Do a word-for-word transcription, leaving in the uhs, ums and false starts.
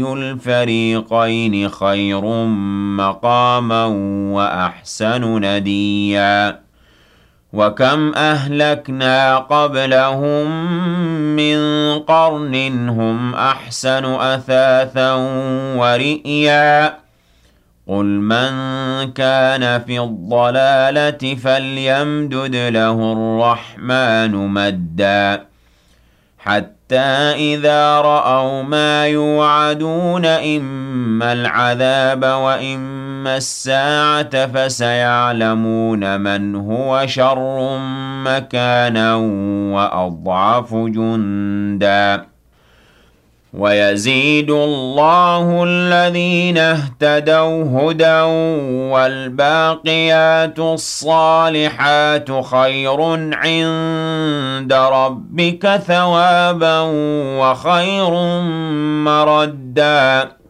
الفريقين خير مقاما وأحسن نديا وكم أهلكنا قبلهم من قرن هم أحسن أثاثا ورئيا قل من كان في الضلالة فليمدد له الرحمن مدا حتى إذا رأوا ما يوعدون إما العذاب وإما الساعة فسيعلمون من هو شر مكانا وأضعف جندا ويزيد الله الذين اهتدوا هدى والباقيات الصالحات خير عند ربك ثوابا وخير مردا